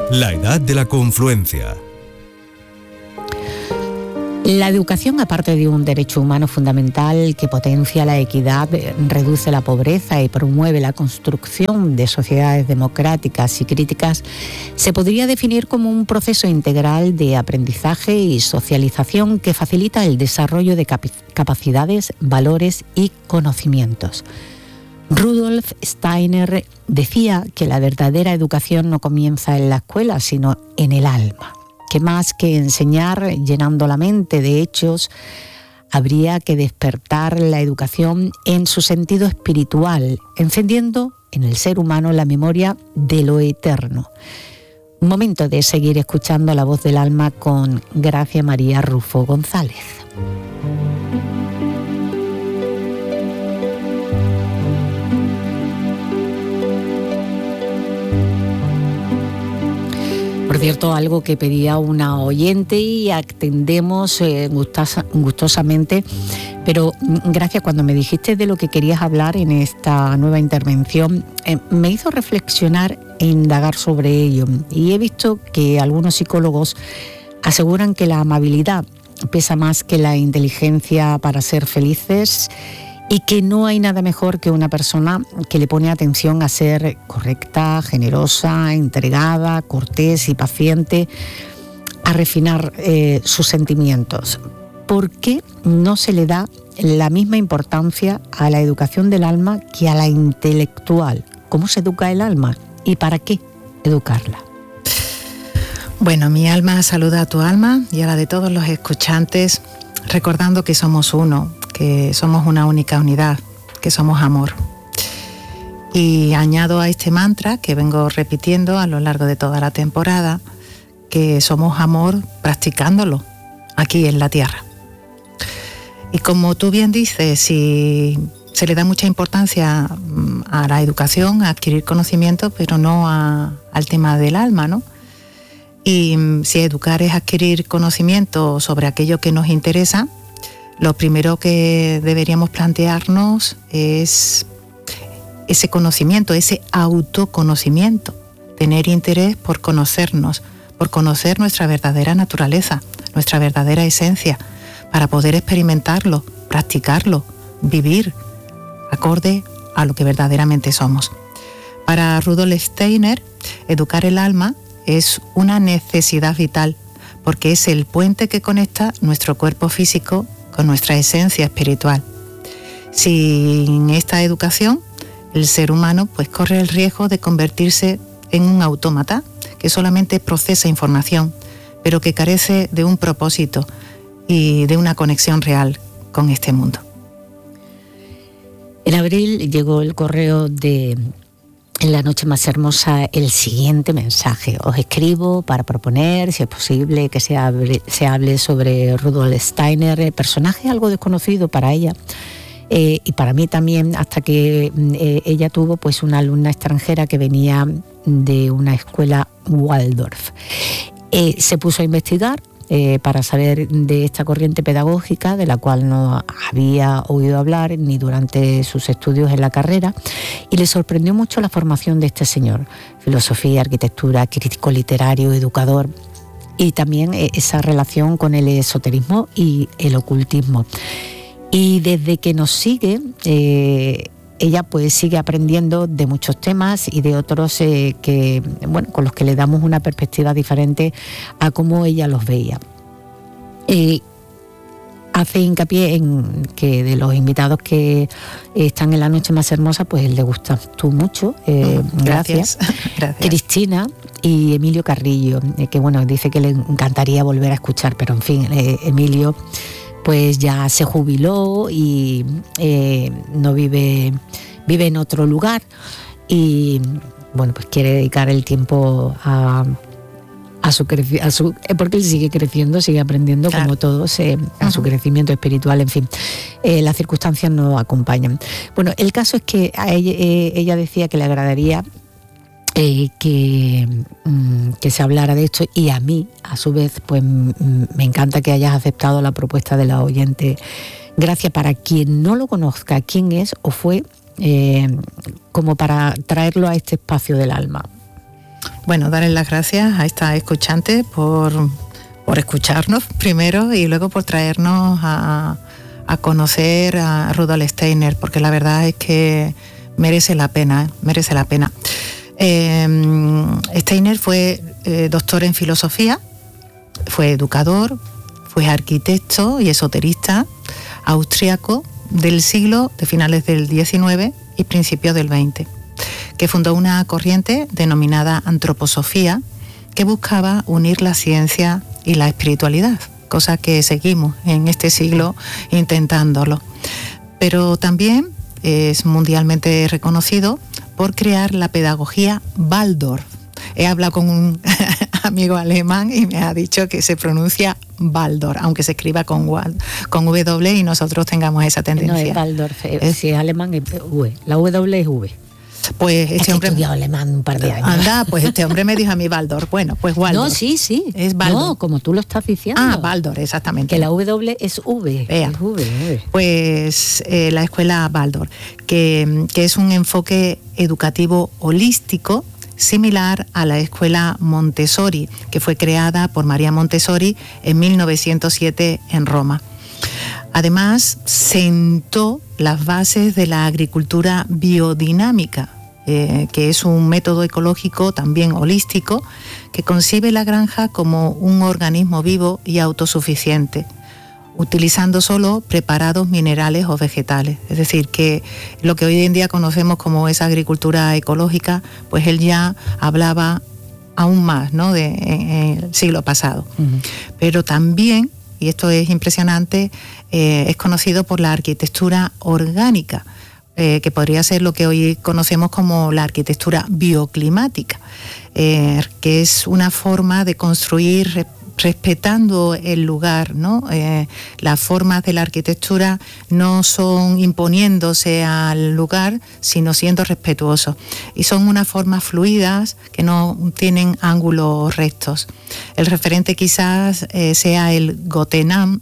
La edad de la confluencia. La educación, aparte de un derecho humano fundamental que potencia la equidad, reduce la pobreza y promueve la construcción de sociedades democráticas y críticas, se podría definir como un proceso integral de aprendizaje y socialización que facilita el desarrollo de capacidades, valores y conocimientos. Rudolf Steiner decía que la verdadera educación no comienza en la escuela, sino en el alma, que más que enseñar llenando la mente de hechos, habría que despertar la educación en su sentido espiritual, encendiendo en el ser humano la memoria de lo eterno. Un momento de seguir escuchando la voz del alma con Gracia María Rufo González. Por cierto, algo que pedía una oyente y atendemos gustosamente, pero Gracia, cuando me dijiste de lo que querías hablar en esta nueva intervención, me hizo reflexionar e indagar sobre ello. Y he visto que algunos psicólogos aseguran que la amabilidad pesa más que la inteligencia para ser felices, y que no hay nada mejor que una persona que le pone atención a ser correcta, generosa, entregada, cortés y paciente, a refinar sus sentimientos. ¿Por qué no se le da la misma importancia a la educación del alma que a la intelectual? ¿Cómo se educa el alma y para qué educarla? Bueno, mi alma saluda a tu alma y a la de todos los escuchantes, recordando que somos uno, que somos una única unidad, que somos amor. Y añado a este mantra que vengo repitiendo a lo largo de toda la temporada, que somos amor practicándolo aquí en la tierra. Y como tú bien dices, si se le da mucha importancia a la educación, a adquirir conocimiento, pero no al tema del alma, ¿no? Y si educar es adquirir conocimiento sobre aquello que nos interesa, lo primero que deberíamos plantearnos es ese conocimiento, ese autoconocimiento, tener interés por conocernos, por conocer nuestra verdadera naturaleza, nuestra verdadera esencia, para poder experimentarlo, practicarlo, vivir acorde a lo que verdaderamente somos. Para Rudolf Steiner, educar el alma es una necesidad vital, porque es el puente que conecta nuestro cuerpo físico con nuestra esencia espiritual. Sin esta educación, el ser humano pues corre el riesgo de convertirse en un autómata que solamente procesa información, pero que carece de un propósito y de una conexión real con este mundo. En abril llegó el correo de En la noche más hermosa el siguiente mensaje. Os escribo para proponer, si es posible, que se hable sobre Rudolf Steiner, personaje algo desconocido para ella y para mí también, hasta que ella tuvo pues una alumna extranjera que venía de una escuela Waldorf. Se puso a investigar para saber de esta corriente pedagógica de la cual no había oído hablar ni durante sus estudios en la carrera, y le sorprendió mucho la formación de este señor: filosofía, arquitectura, crítico literario, educador, y también esa relación con el esoterismo y el ocultismo. Y desde que nos sigue, ella pues sigue aprendiendo de muchos temas y de otros que, bueno, con los que le damos una perspectiva diferente a cómo ella los veía. Hace hincapié en que de los invitados que están en la noche más hermosa, pues le gustas tú mucho. Gracias. Cristina y Emilio Carrillo, que bueno, dice que le encantaría volver a escuchar, pero en fin, Emilio pues ya se jubiló y no vive en otro lugar, y bueno, pues quiere dedicar el tiempo a su porque él sigue creciendo, sigue aprendiendo, claro, como todos, a su crecimiento espiritual, en fin, las circunstancias no acompañan. Bueno, el caso es que a ella decía que le agradaría que se hablara de esto, y a mí, a su vez, pues me encanta que hayas aceptado la propuesta de la oyente. Gracias. Para quien no lo conozca, ¿quién es o fue, como para traerlo a este espacio del alma? Bueno, darles las gracias a esta escuchante por escucharnos primero y luego por traernos a conocer a Rudolf Steiner, porque la verdad es que merece la pena. Steiner fue doctor en filosofía, fue educador, fue arquitecto y esoterista austriaco de finales del XIX y principios del XX, que fundó una corriente denominada antroposofía que buscaba unir la ciencia y la espiritualidad, cosa que seguimos en este siglo intentándolo. Pero también es mundialmente reconocido por crear la pedagogía Waldorf. He hablado con un amigo alemán y me ha dicho que se pronuncia Waldorf, aunque se escriba con W y nosotros tengamos esa tendencia. No es Waldorf, si es alemán es V, la W es V. Pues este hombre estudiado alemán un par de años. Anda, pues este hombre me dijo a mí Waldorf. Bueno, pues Waldorf. No, sí. Es Waldorf. No, como tú lo estás diciendo. Waldorf, exactamente. Que la W es V. Vea. Es V. Pues la escuela Waldorf, que es un enfoque educativo holístico similar a la escuela Montessori, que fue creada por María Montessori en 1907 en Roma. Además, sentó las bases de la agricultura biodinámica, que es un método ecológico también holístico, que concibe la granja como un organismo vivo y autosuficiente, utilizando solo preparados minerales o vegetales. Es decir, que lo que hoy en día conocemos como esa agricultura ecológica, pues él ya hablaba aún más, ¿no?, en el siglo pasado. Uh-huh. Pero también, y esto es impresionante, es conocido por la arquitectura orgánica, que podría ser lo que hoy conocemos como la arquitectura bioclimática, que es una forma de construir respetando el lugar, ¿no? Las formas de la arquitectura no son imponiéndose al lugar, sino siendo respetuosos. Y son unas formas fluidas que no tienen ángulos rectos. El referente quizás sea el Goethanum,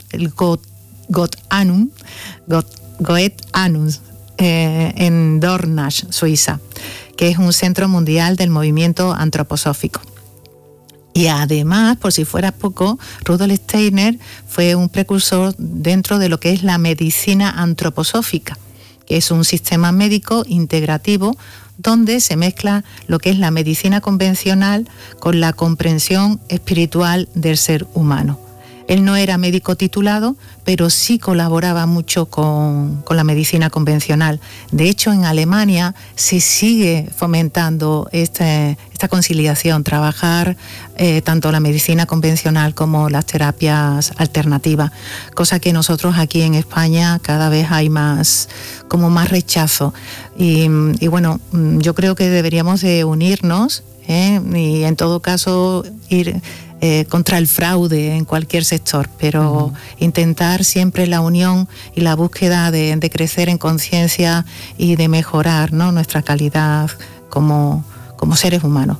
en Dornach, Suiza, que es un centro mundial del movimiento antroposófico. Y además, por si fuera poco, Rudolf Steiner fue un precursor dentro de lo que es la medicina antroposófica, que es un sistema médico integrativo donde se mezcla lo que es la medicina convencional con la comprensión espiritual del ser humano. Él no era médico titulado, pero sí colaboraba mucho con la medicina convencional. De hecho, en Alemania se sigue fomentando esta conciliación, trabajar tanto la medicina convencional como las terapias alternativas, cosa que nosotros aquí en España cada vez hay más rechazo. Y bueno, yo creo que deberíamos de unirnos, y en todo caso ir contra el fraude en cualquier sector, pero intentar siempre la unión y la búsqueda de crecer en conciencia y de mejorar, ¿no?, nuestra calidad como seres humanos.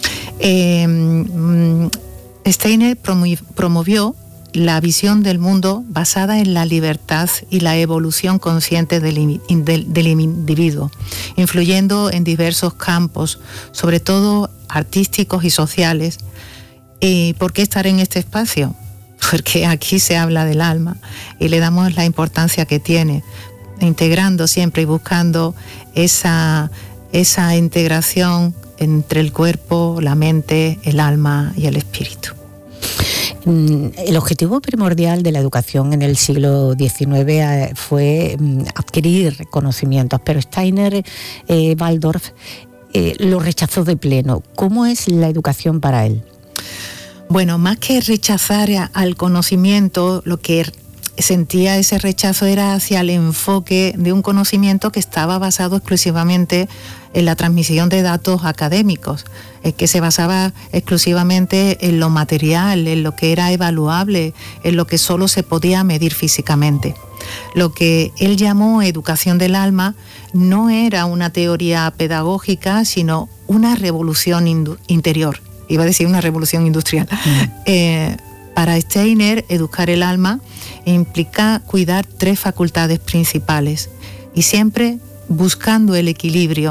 Steiner promovió la visión del mundo basada en la libertad y la evolución consciente del individuo, influyendo en diversos campos, sobre todo artísticos y sociales. ¿Y por qué estar en este espacio? Porque aquí se habla del alma y le damos la importancia que tiene, integrando siempre y buscando esa integración entre el cuerpo, la mente, el alma y el espíritu. El objetivo primordial de la educación en el siglo XIX fue adquirir conocimientos, pero Steiner, Waldorf, lo rechazó de pleno. ¿Cómo es la educación para él? Bueno, más que rechazar al conocimiento, lo que sentía ese rechazo era hacia el enfoque de un conocimiento que estaba basado exclusivamente en la transmisión de datos académicos, que se basaba exclusivamente en lo material, en lo que era evaluable, en lo que solo se podía medir físicamente. Lo que él llamó educación del alma no era una teoría pedagógica, sino una revolución interior. Iba a decir una revolución industrial. Para Steiner, educar el alma implica cuidar 3 facultades principales y siempre buscando el equilibrio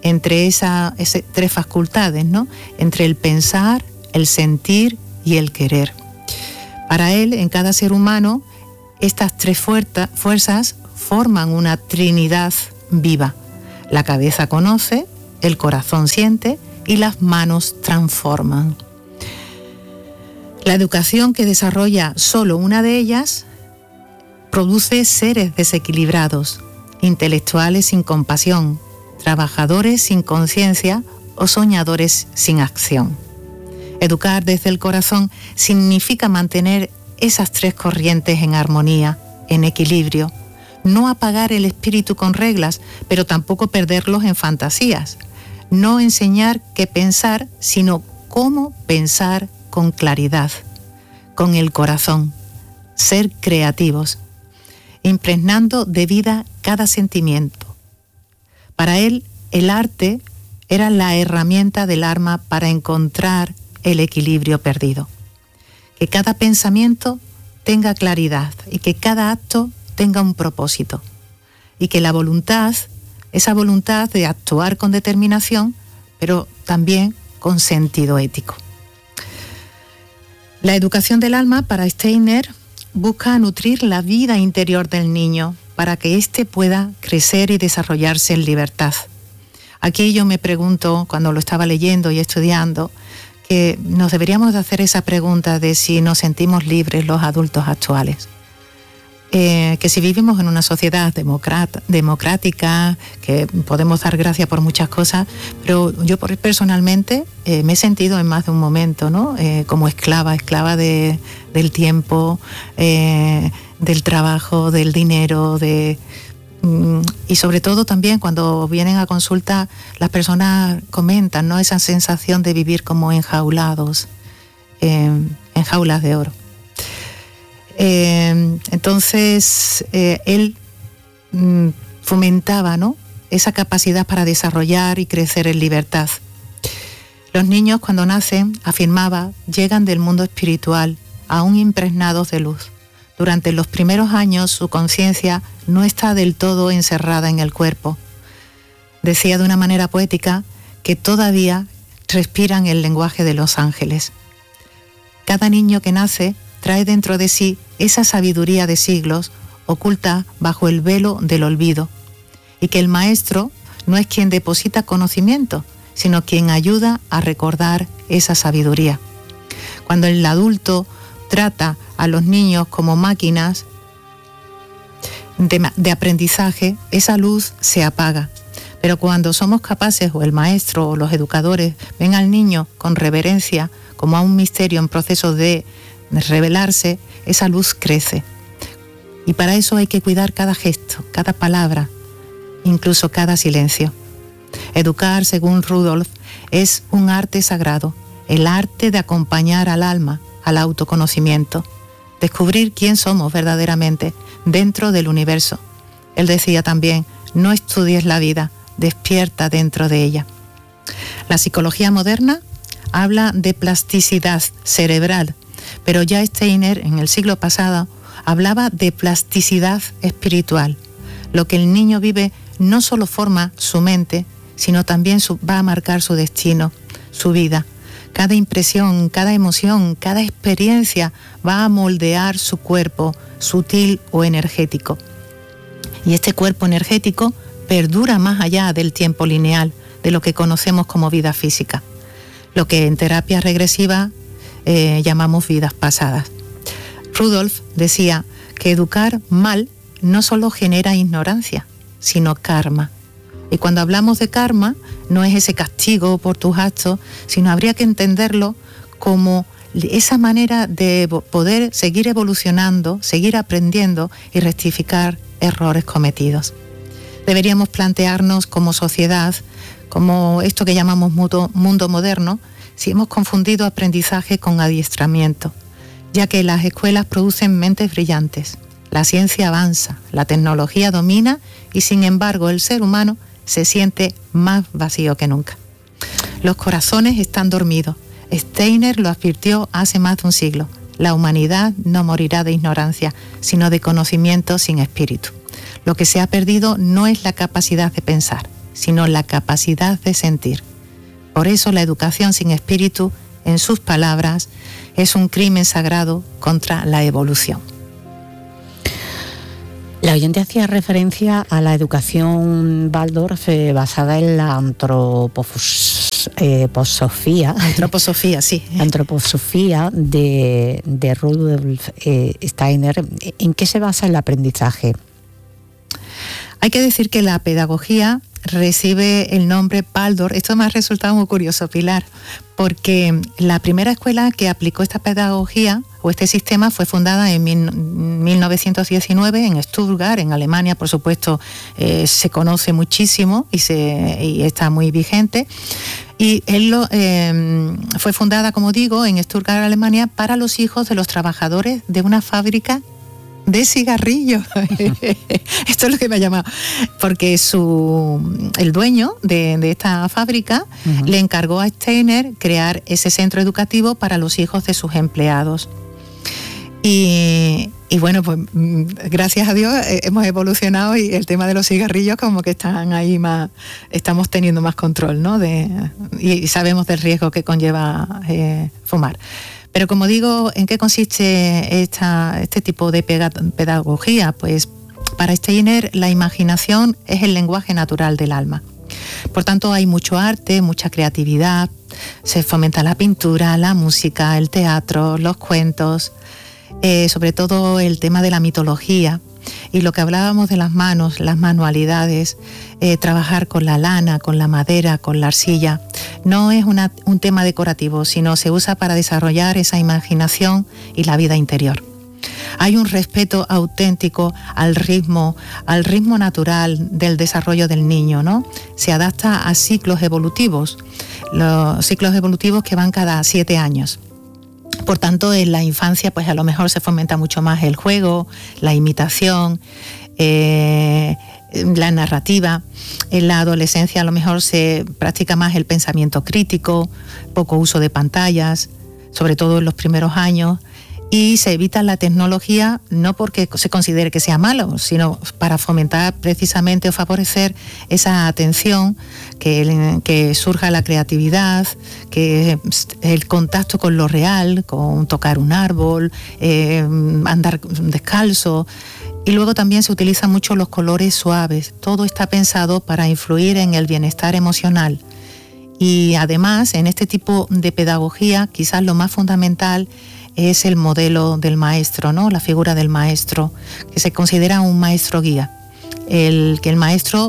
entre esas tres facultades, ¿no? Entre el pensar, el sentir y el querer. Para él, en cada ser humano, estas tres fuerzas forman una trinidad viva. La cabeza conoce, el corazón siente y las manos transforman. La educación que desarrolla solo una de ellas produce seres desequilibrados, intelectuales sin compasión, trabajadores sin conciencia o soñadores sin acción. Educar desde el corazón significa mantener esas tres corrientes en armonía, en equilibrio, no apagar el espíritu con reglas, pero tampoco perderlos en fantasías, no enseñar qué pensar, sino cómo pensar con claridad, con el corazón, ser creativos, impregnando de vida cada sentimiento. Para él, el arte era la herramienta del alma para encontrar el equilibrio perdido. Que cada pensamiento tenga claridad y que cada acto tenga un propósito. Y que la voluntad, esa voluntad de actuar con determinación, pero también con sentido ético. La educación del alma para Steiner busca nutrir la vida interior del niño para que éste pueda crecer y desarrollarse en libertad. Aquí yo me pregunto, cuando lo estaba leyendo y estudiando, que nos deberíamos de hacer esa pregunta de si nos sentimos libres los adultos actuales. Que si vivimos en una sociedad democrática, que podemos dar gracias por muchas cosas, pero yo personalmente me he sentido en más de un momento, ¿no? Como esclava del tiempo, del trabajo, del dinero, y sobre todo también cuando vienen a consulta las personas comentan, ¿no? Esa sensación de vivir como enjaulados, en jaulas de oro. Entonces él fomentaba, ¿no? Esa capacidad para desarrollar y crecer en libertad. Los niños cuando nacen, afirmaba, llegan del mundo espiritual, aún impregnados de luz. Durante los primeros años su conciencia no está del todo encerrada en el cuerpo. Decía de una manera poética que todavía respiran el lenguaje de los ángeles. Cada niño que nace trae dentro de sí esa sabiduría de siglos oculta bajo el velo del olvido, y que el maestro no es quien deposita conocimiento, sino quien ayuda a recordar esa sabiduría. Cuando el adulto trata a los niños como máquinas de aprendizaje, esa luz se apaga. Pero cuando somos capaces, o el maestro o los educadores, ven al niño con reverencia, como a un misterio en proceso de revelarse, esa luz crece. Y para eso hay que cuidar cada gesto, cada palabra, incluso cada silencio. Educar, según Rudolf, es un arte sagrado, el arte de acompañar al alma al autoconocimiento, descubrir quién somos verdaderamente dentro del universo. Él decía también, no estudies la vida, despierta dentro de ella. La psicología moderna habla de plasticidad cerebral, pero ya Steiner, en el siglo pasado, hablaba de plasticidad espiritual. Lo que el niño vive no solo forma su mente, sino también va a marcar su destino, su vida. Cada impresión, cada emoción, cada experiencia va a moldear su cuerpo, sutil o energético. Y este cuerpo energético perdura más allá del tiempo lineal, de lo que conocemos como vida física, lo que en terapia regresiva llamamos vidas pasadas. Rudolf decía que educar mal no solo genera ignorancia, sino karma. Y cuando hablamos de karma, no es ese castigo por tus actos, sino habría que entenderlo como esa manera de poder seguir evolucionando, seguir aprendiendo y rectificar errores cometidos. Deberíamos plantearnos como sociedad, como esto que llamamos mundo moderno, si hemos confundido aprendizaje con adiestramiento, ya que las escuelas producen mentes brillantes, la ciencia avanza, la tecnología domina y sin embargo el ser humano se siente más vacío que nunca. Los corazones están dormidos. Steiner lo advirtió hace más de un siglo. La humanidad no morirá de ignorancia, sino de conocimiento sin espíritu. Lo que se ha perdido no es la capacidad de pensar, sino la capacidad de sentir. Por eso la educación sin espíritu, en sus palabras, es un crimen sagrado contra la evolución. La oyente hacía referencia a la educación Waldorf basada en la antroposofía. Antroposofía, sí. Antroposofía de Rudolf Steiner. ¿En qué se basa el aprendizaje? Hay que decir que la pedagogía recibe el nombre Waldorf. Esto me ha resultado muy curioso, Pilar, porque la primera escuela que aplicó esta pedagogía o este sistema fue fundada en 1919 en Stuttgart, en Alemania. Por supuesto, se conoce muchísimo y está muy vigente. Y fue fundada, como digo, en Stuttgart, Alemania, para los hijos de los trabajadores de una fábrica de cigarrillos. Esto es lo que me ha llamado, porque el dueño de esta fábrica le encargó a Steiner crear ese centro educativo para los hijos de sus empleados. Y bueno, pues gracias a Dios hemos evolucionado y el tema de los cigarrillos como que están ahí más, estamos teniendo más control, ¿no? Y sabemos del riesgo que conlleva fumar. Pero como digo, ¿en qué consiste este tipo de pedagogía? Pues para Steiner la imaginación es el lenguaje natural del alma. Por tanto, hay mucho arte, mucha creatividad, se fomenta la pintura, la música, el teatro, los cuentos, sobre todo el tema de la mitología. Y lo que hablábamos de las manos, las manualidades, trabajar con la lana, con la madera, con la arcilla, no es un tema decorativo, sino se usa para desarrollar esa imaginación y la vida interior. Hay un respeto auténtico al ritmo natural del desarrollo del niño, ¿no? Se adapta a ciclos evolutivos, los ciclos evolutivos que van cada 7 años. Por tanto, en la infancia, pues a lo mejor se fomenta mucho más el juego, la imitación, la narrativa. En la adolescencia a lo mejor se practica más el pensamiento crítico, poco uso de pantallas, sobre todo en los primeros años, y se evita la tecnología no porque se considere que sea malo, sino para fomentar precisamente o favorecer esa atención, que surja la creatividad, que el contacto con lo real, con tocar un árbol, andar descalzo. Y luego también se utilizan mucho los colores suaves. Todo está pensado para influir en el bienestar emocional. Y además, en este tipo de pedagogía, quizás lo más fundamental es el modelo del maestro, ¿no? La figura del maestro, que se considera un maestro guía. Que el maestro,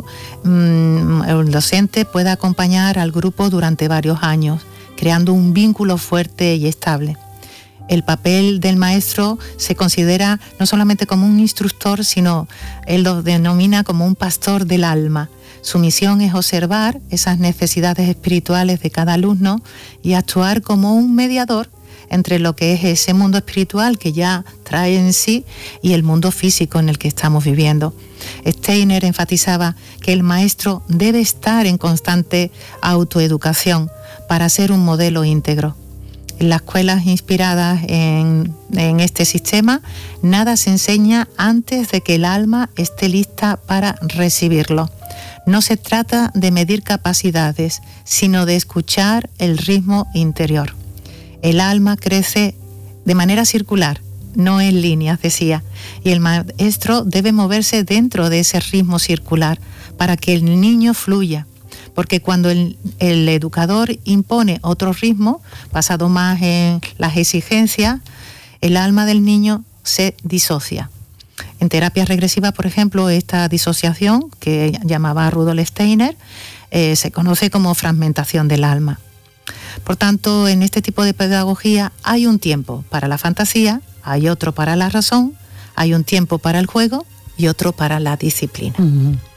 el docente, pueda acompañar al grupo durante varios años, creando un vínculo fuerte y estable. El papel del maestro se considera no solamente como un instructor, sino él lo denomina como un pastor del alma. Su misión es observar esas necesidades espirituales de cada alumno y actuar como un mediador entre lo que es ese mundo espiritual que ya trae en sí y el mundo físico en el que estamos viviendo. Steiner enfatizaba que el maestro debe estar en constante autoeducación para ser un modelo íntegro. En las escuelas inspiradas en este sistema, nada se enseña antes de que el alma esté lista para recibirlo. No se trata de medir capacidades, sino de escuchar el ritmo interior. El alma crece de manera circular, no en líneas, decía, y el maestro debe moverse dentro de ese ritmo circular para que el niño fluya, porque cuando el educador impone otro ritmo, basado más en las exigencias, el alma del niño se disocia. En terapia regresiva, por ejemplo, esta disociación, que llamaba Rudolf Steiner, se conoce como fragmentación del alma. Por tanto, en este tipo de pedagogía hay un tiempo para la fantasía, hay otro para la razón, hay un tiempo para el juego y otro para la disciplina.